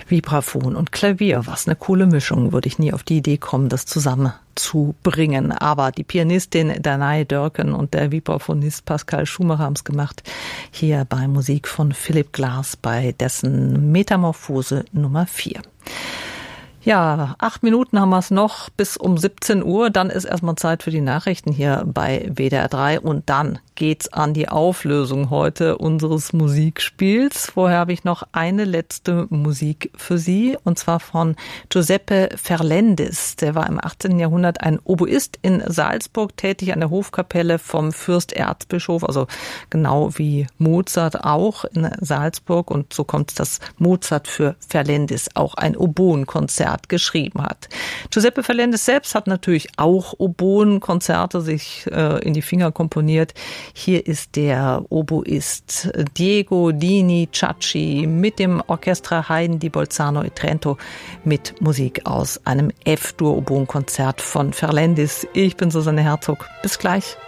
Vibraphon und Klavier, was eine coole Mischung, würde ich nie auf die Idee kommen, das zusammenzubringen. Aber die Pianistin Danae Dörken und der Vibraphonist Pascal Schumacher haben es gemacht, hier bei Musik von Philipp Glass bei dessen Metamorphose Nummer 4. Ja, 8 Minuten haben wir es noch bis um 17 Uhr. Dann ist erstmal Zeit für die Nachrichten hier bei WDR 3 und dann geht's an die Auflösung heute unseres Musikspiels. Vorher habe ich noch eine letzte Musik für Sie und zwar von Giuseppe Ferlendis. Der war im 18. Jahrhundert ein Oboist in Salzburg tätig an der Hofkapelle vom Fürsterzbischof, also genau wie Mozart auch in Salzburg und so kommt es, dass Mozart für Ferlendis auch ein Oboenkonzert geschrieben hat. Giuseppe Ferlendis selbst hat natürlich auch Oboenkonzerte sich in die Finger komponiert. Hier ist der Oboist Diego Dini Ciacci mit dem Orchestra Haydn di Bolzano e Trento mit Musik aus einem F-Dur-Oboenkonzert von Ferlendis. Ich bin Susanne Herzog. Bis gleich.